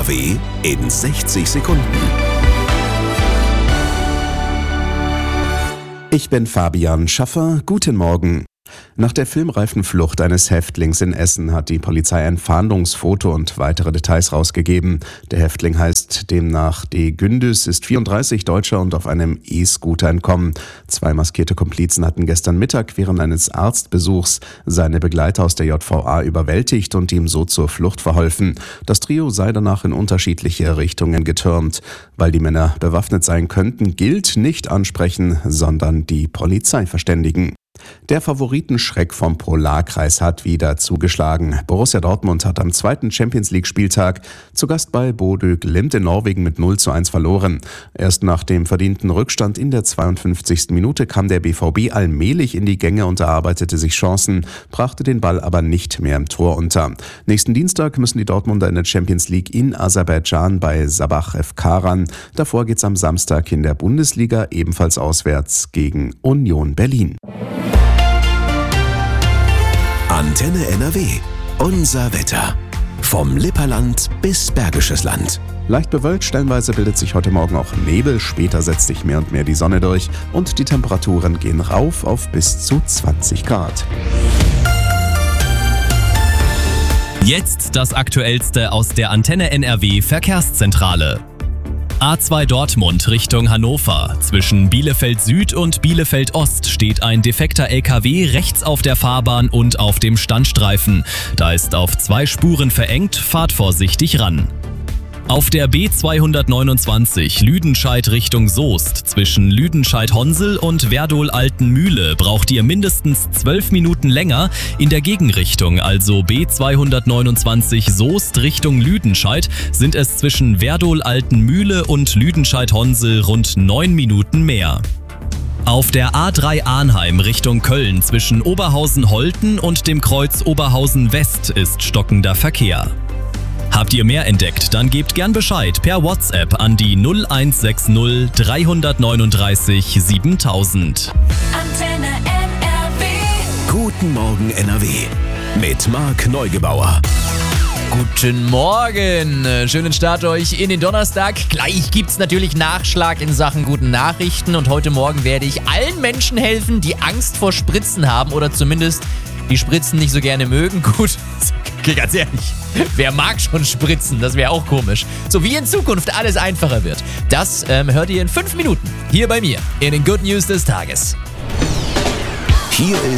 NRW in 60 Sekunden. Ich bin Fabian Schaffer. Guten Morgen. Nach der filmreifen Flucht eines Häftlings in Essen hat die Polizei ein Fahndungsfoto und weitere Details rausgegeben. Der Häftling heißt demnach D. Gündüz, ist 34, Deutscher und auf einem E-Scooter entkommen. 2 maskierte Komplizen hatten gestern Mittag während eines Arztbesuchs seine Begleiter aus der JVA überwältigt und ihm so zur Flucht verholfen. Das Trio sei danach in unterschiedliche Richtungen getürmt. Weil die Männer bewaffnet sein könnten, gilt nicht ansprechen, sondern die Polizei verständigen. Der Favoritenschreck vom Polarkreis hat wieder zugeschlagen. Borussia Dortmund hat am 2. Champions-League-Spieltag zu Gast bei Bodø Glimt in Norwegen mit 0:1 verloren. Erst nach dem verdienten Rückstand in der 52. Minute kam der BVB allmählich in die Gänge und erarbeitete sich Chancen, brachte den Ball aber nicht mehr im Tor unter. Nächsten Dienstag müssen die Dortmunder in der Champions League in Aserbaidschan bei Sabah FK ran. Davor geht's am Samstag in der Bundesliga ebenfalls auswärts gegen Union Berlin. Antenne NRW. Unser Wetter. Vom Lipperland bis Bergisches Land. Leicht bewölkt, stellenweise bildet sich heute Morgen auch Nebel, später setzt sich mehr und mehr die Sonne durch und die Temperaturen gehen rauf auf bis zu 20 Grad. Jetzt das Aktuellste aus der Antenne NRW Verkehrszentrale. A2 Dortmund Richtung Hannover. Zwischen Bielefeld Süd und Bielefeld Ost steht ein defekter LKW rechts auf der Fahrbahn und auf dem Standstreifen. Da ist auf 2 Spuren verengt, fahrt vorsichtig ran. Auf der B229 Lüdenscheid Richtung Soest zwischen Lüdenscheid-Honsel und Werdohl-Altenmühle braucht ihr mindestens 12 Minuten länger. In der Gegenrichtung, also B229 Soest Richtung Lüdenscheid, sind es zwischen Werdohl-Altenmühle und Lüdenscheid-Honsel rund 9 Minuten mehr. Auf der A3 Arnheim Richtung Köln zwischen Oberhausen-Holten und dem Kreuz Oberhausen-West ist stockender Verkehr. Habt ihr mehr entdeckt, dann gebt gern Bescheid per WhatsApp an die 0160 339 7000. Antenne NRW. Guten Morgen NRW. Mit Marc Neugebauer. Guten Morgen, schönen Start euch in den Donnerstag. Gleich gibt's natürlich Nachschlag in Sachen guten Nachrichten und heute Morgen werde ich allen Menschen helfen, die Angst vor Spritzen haben oder zumindest die Spritzen nicht so gerne mögen. Gut, okay, ganz ehrlich, wer mag schon Spritzen? Das wäre auch komisch. So wie in Zukunft alles einfacher wird. Das hört ihr in 5 Minuten hier bei mir in den Good News des Tages. Hier ist